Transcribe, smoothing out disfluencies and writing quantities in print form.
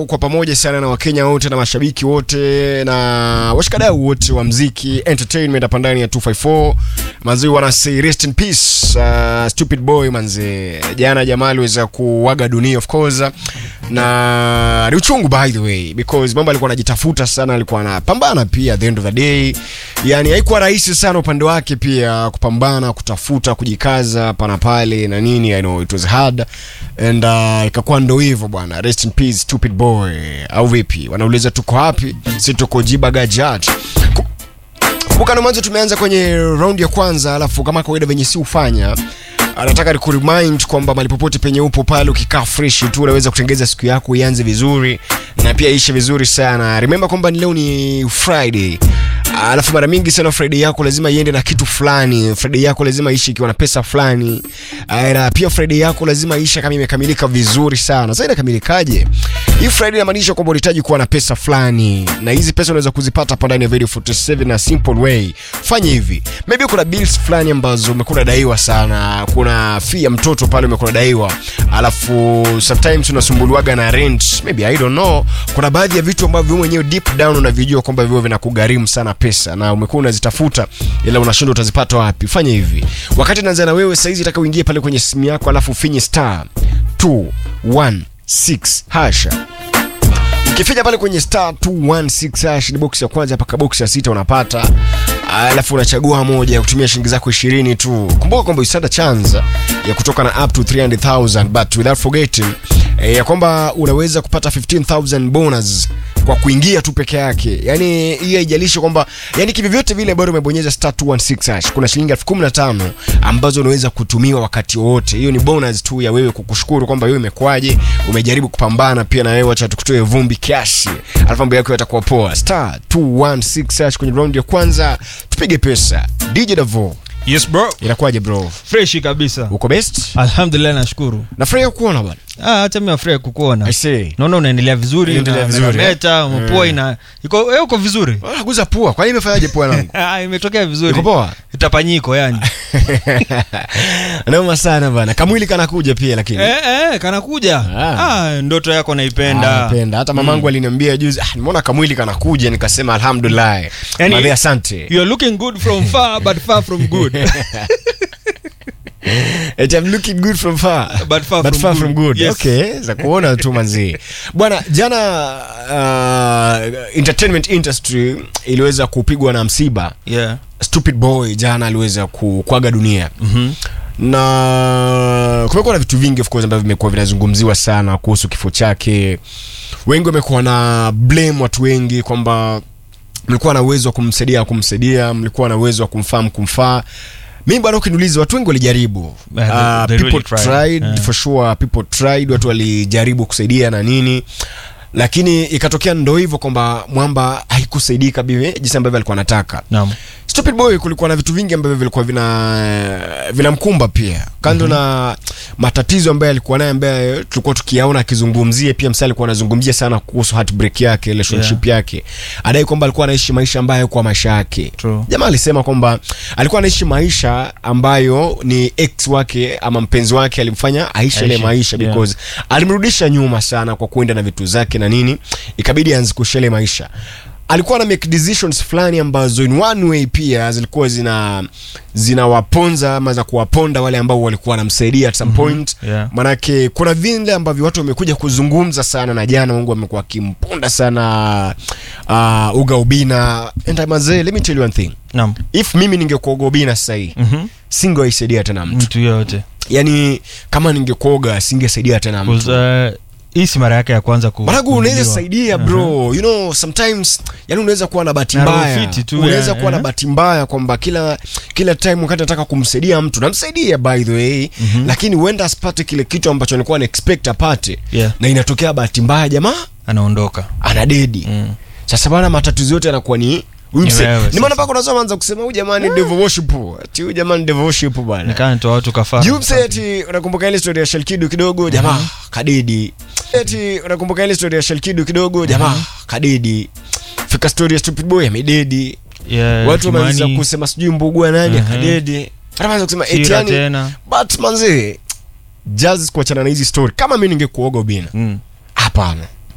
kwa pamoja sana na Wakenya wote na mashabiki wote na washikadau wote wa muziki entertainment hapa ndani ya 254. Manzi wana say rest in peace Stupid Boy manze. Jana jamaa aliweza kuaga dunia of course, na ni uchungu by the way because mambo alikuwa anajitafuta sana, alikuwa anapambana pia at the end of the day. Yani haikuwa rahisi sana upande wake pia kupambana, kutafuta, kujikaza pana pale na nini. I know it was hard and ikakuwa ndo hivyo bwana. Rest in peace Stupid Boy. Au vipi? Wanauliza tuko wapi? Si tuko Jibagajat. Kumbuka mwanzo tumeanza kwenye round ya kwanza, alafu kama kawaida venye si ufanya, anataka ni kuremind kwamba malipopote penye upo pale ukikaa fresh tu unaweza kutengeza siku yako ianze vizuri na pia ishe vizuri sana. Remember kwamba leo ni Friday. Alafu mara mingi sana Friday yako lazima iende na kitu fulani. Friday yako lazima ishi ikiwa na pesa fulani. Na pia Friday yako lazima ishi kama imekamilika vizuri sana. Sasa inakamilikaje? Hii Friday inamaanisha kwamba unahitaji kuwa na pesa fulani. Na hizi pesa unaweza kuzipata hapa ndani ya Video 47 na simple way. Fanya hivi. Maybe kuna bills fulani ambazo umekuwa daiwa sana. Kuna fee ya mtoto pale umekuwa daiwa. Alafu sometimes unasumbuliwaga na rent. Maybe I don't know. Kuna baadhi ya vitu ambavyo wewe mwenyewe deep down unavijua kwamba vivyo vinakugharimu sana pesa na umekuwa unazitafuta ila unashindwa utazipata wapi. Fanya hivi. Wakati naanza na wewe saizi nataka uingie pale kwenye simu yako alafu finye *216# Ukifika pale kwenye *216# ni box ya kwanza mpaka box ya 6 unapata. Alafu unachagua moja ya kutumia shilingi zako 20 tu. Kumbuka kwamba usada chance ya kutoka na up to 300,000 but without forgetting ya kwamba unaweza kupata 15,000 bonus kwa kuingia tu peke yake. Yani hii haijalishi kwamba yani kivyote vile bado umebonyeza *216#. Kuna shilingi 15,000 ambazo unaweza kutumiwa wakati wote. Hiyo ni bonus tu ya wewe kukushukuru kwamba wewe umekwaje, umejaribu kupambana pia na wewe, acha tukutoe vumbi kiasi. Alafu mambo yako yatakuwa poa. *216# kwenye round ya kwanza tupige pesa. DJ Davo. Yes bro. Inakuaje bro? Fresh kabisa. Uko best? Alhamdulillah, nashukuru. Nafurahi kukuona bwana. Hata mimi nafurahi kukuona. I see. Naona unaendelea vizuri. Unaendelea vizuri. Meta, mpoi na uko vizuri. Guza pua. Kwa nini imefanyaje pua langu? Imetokea vizuri. Uko poa? Itapanyiko yani. Naoma sana bwana. Kamwili kanakuja pia lakini. Kanakuja. Ndoto yako naipenda. Napenda. Hata mamangu aliniambia juzi, nimeona kamwili kanakuja, nikasema alhamdulillah. Madhe asante. You are looking good from far but far from good. I'm looking good from far but far from good. Yes. Okay, za kuona tu manzi. Bwana, jana entertainment industry iliweza kupigwa na msiba. Yeah. Stupid Boy jana aliweza kuaga dunia. Na kumekuwa na vitu vingi of course ambavyo vimekuwa vinazungumziwa sana kuhusu kifo chake. Wengi wamekuwa na blame watu wengi kwamba mlikuwa na uwezo wa kumsaidia, mlikuwa na uwezo wa kumfaa. Mimi bado ukiniuliza watu wengi walijaribu. People tried for sure, people tried, watu walijaribu kusaidia na nini. Lakini ikatokea ndo hivyo kwamba mwamba haikusaidika jinsi ambavyo alikuwa anataka. Naam. Stupid Boy kulikuwa na vitu vingi ambavyo vilikuwa vinamkumba pia. Kando na matatizo ambayo alikuwa nayo ambayo tulikuwa tukiyaona akizungumzia, pia msali alikuwa anazungumzia sana kuhusu heartbreak yake, relationship yake. Adai kwamba alikuwa anaishi maisha ambayo kwa maisha yake. Jamaa alisema kwamba alikuwa anaishi maisha ambayo ni ex wake ama mpenzi wake alimfanya aishi ile maisha because alimrudisha nyuma sana kwa kuenda na vitu zake na nini, ikabidi aanze kushele maisha. Alikuwa na make decisions fulani ambazo in one way pia zilikuwa zinawaponza ama za kuwaponda wale ambao walikuwa wanamsaidia at some point. Manake kuna vile ambavyo watu wamekuja kuzungumza sana na jana Mungu amekuwa akimponda sana Uga Obina. And let me tell you one thing. Naam. If mimi ningekuwa Uga Obina sasa hii, singeisaidia tena mtu yote. Yani kama ningekuoga singesaidia tena mtu. Hii si mara yake ya kwanza Maragu unaweza saidia bro. You know sometimes yani unaweza kuwa na bahati mbaya. Unaweza kuwa na bahati mbaya kwamba kila time wakati nataka kumsaidia mtu namsaidia by the way, lakini huenda asipate kile kitu ambacho alikuwa expect apate. Na inatokea bahati mbaya jamaa anaondoka, anadedi. Sasa bana matatizo yote yanakuwa ni ni maana pako unasoma anza kusema huyu jamani devil worship. Ati huyu jamani devil worship bwana. Nikanitoa watu kafara. Ati unakumbuka ile story ya Shalkido kidogo jamaa kadedi. Ati unakumbuka ile story ya Shalkido kidogo jamaa kadedi. Fika story ya Stupid Boy amededi. Watu wameanza kusema sijui mbugua nani kadedi. Anaanza kusema eti yani but manzi just kuachana na hizi story. Kama mimi ningekuoga Obina. Hapana.